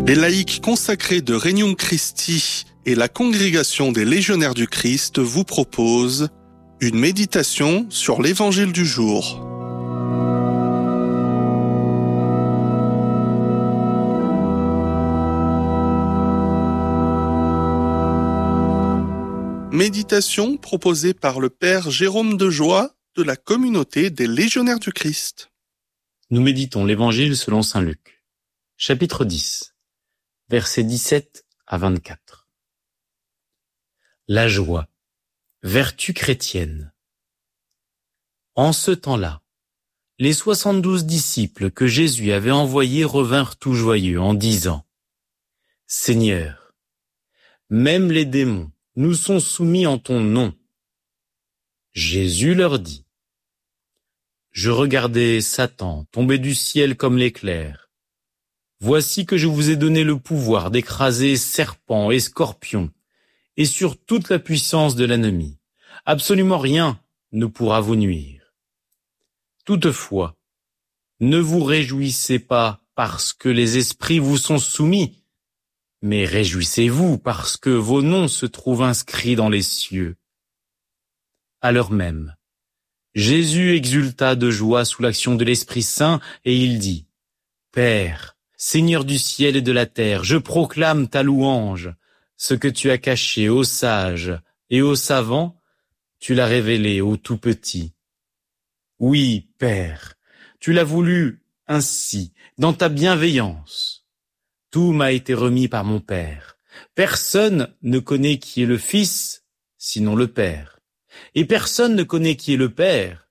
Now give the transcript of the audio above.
Les laïcs consacrés de Regnum Christi et la Congrégation des Légionnaires du Christ vous proposent une méditation sur l'Évangile du jour. Méditation proposée par le Père Jérôme de Joie de la Communauté des Légionnaires du Christ. Nous méditons l'Évangile selon saint Luc, chapitre 10, versets 17 à 24. La joie, vertu chrétienne. En ce temps-là, les 72 disciples que Jésus avait envoyés revinrent tout joyeux en disant : « Seigneur, même les démons nous sont soumis en ton nom. » Jésus leur dit : « Je regardais Satan tomber du ciel comme l'éclair. Voici que je vous ai donné le pouvoir d'écraser serpents et scorpions, et sur toute la puissance de l'ennemi. Absolument rien ne pourra vous nuire. Toutefois, ne vous réjouissez pas parce que les esprits vous sont soumis, mais réjouissez-vous parce que vos noms se trouvent inscrits dans les cieux. » À l'heure même, Jésus exulta de joie sous l'action de l'Esprit Saint et il dit : « Père, Seigneur du ciel et de la terre, je proclame ta louange. Ce que tu as caché aux sages et aux savants, tu l'as révélé aux tout petits. Oui, Père, tu l'as voulu ainsi, dans ta bienveillance. Tout m'a été remis par mon Père. Personne ne connaît qui est le Fils, sinon le Père. Et personne ne connaît qui est le Père,